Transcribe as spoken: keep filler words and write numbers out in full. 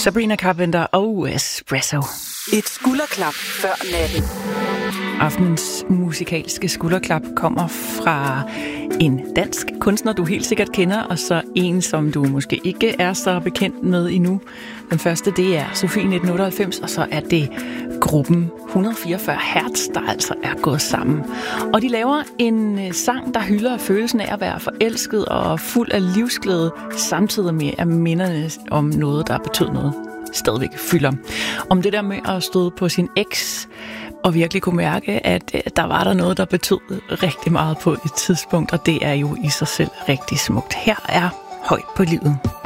Sabrina Carpenter og Espresso. Et skulderklap før natten. Aftenens musikalske skulderklap kommer fra en dansk kunstner, du helt sikkert kender, og så en, som du måske ikke er så bekendt med endnu. Den første, det er Sofie nitten otteoghalvfems, og så er det gruppen et hundrede fireogfyrre hertz, der altså er gået sammen. Og de laver en sang, der hylder følelsen af at være forelsket og fuld af livsglæde, samtidig med at minderne om noget, der betød noget, stadigvæk fylder. Om det der med at stå på sin eks, og virkelig kunne mærke, at der var der noget, der betød rigtig meget på et tidspunkt, og det er jo i sig selv rigtig smukt. Her er Højt på livet.